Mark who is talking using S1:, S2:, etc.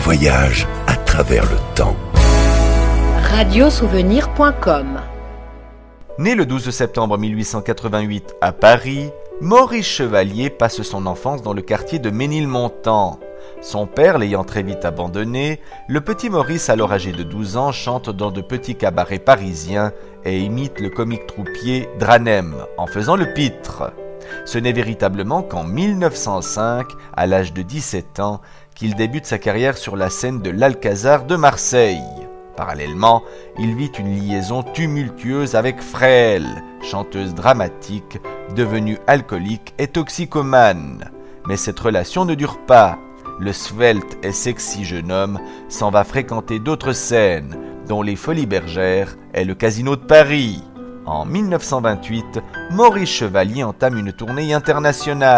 S1: voyage à travers le temps.
S2: Radiosouvenir.com.
S3: Né le 12 septembre 1888 à Paris, Maurice Chevalier passe son enfance dans le quartier de Ménilmontant. Son père l'ayant très vite abandonné, le petit Maurice, alors âgé de 12 ans, chante dans de petits cabarets parisiens et imite le comique troupier Dranem en faisant le pitre. Ce n'est véritablement qu'en 1905, à l'âge de 17 ans, qu'il débute sa carrière sur la scène de l'Alcazar de Marseille. Parallèlement, il vit une liaison tumultueuse avec Frêle, chanteuse dramatique, devenue alcoolique et toxicomane. Mais cette relation ne dure pas. Le svelte et sexy jeune homme s'en va fréquenter d'autres scènes, dont les Folies Bergères et le Casino de Paris. En 1928, Maurice Chevalier entame une tournée internationale.